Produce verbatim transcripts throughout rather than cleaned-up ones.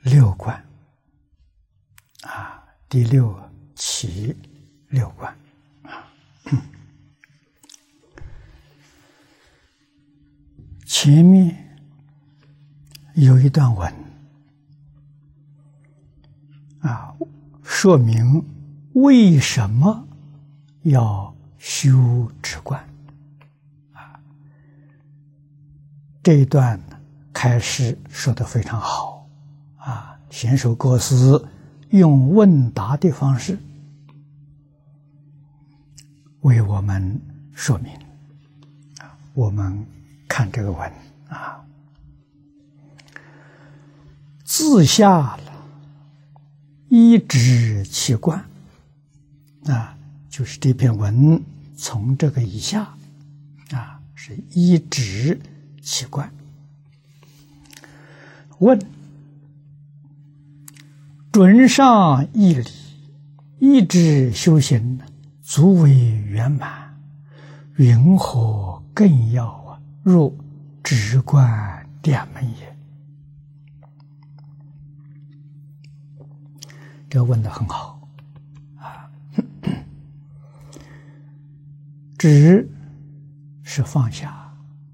六观啊，第六起六观啊。前面有一段文啊，说明为什么要修止观啊。这一段开始说得非常好啊，贤首国师用问答的方式为我们说明啊。我们看这个文啊，自下了依止其观啊，就是这篇文从这个以下啊，是依止其观。问：准上义理，依止修行，足为圆满，云何更要啊入止观殿门也？这问得很好啊！止是放下，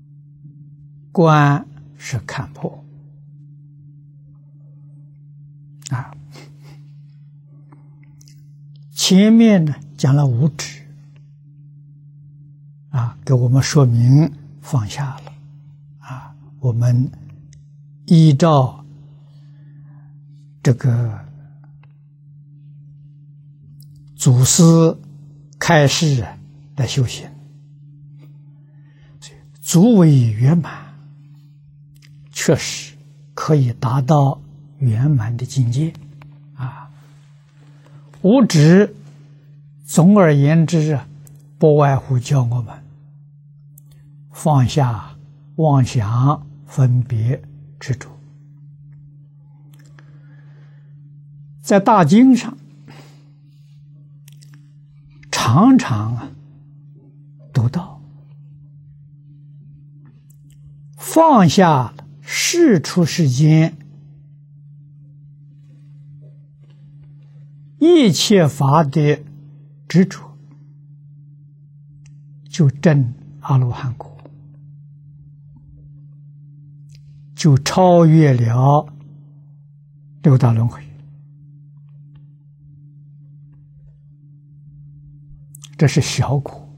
观是看破啊。前面呢讲了无止啊，给我们说明放下了啊。我们依照这个祖师开示来修行，足为圆满，确实可以达到圆满的境界啊。无止，总而言之啊，不外乎教我们放下妄想、分别、执着。在大经上常常啊读到，放下世出世间一切法的执着，就证阿罗汉果，就超越了六道轮回。这是小果，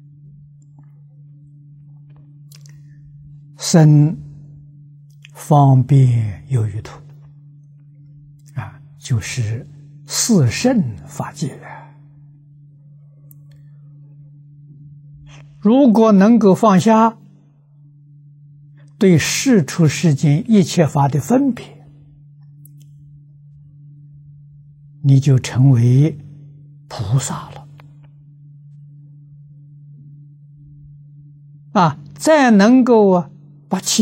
生方便有余土啊，就是四圣法界。如果能够放下对世出世间一切法的分别，你就成为菩萨了啊！再能够啊把其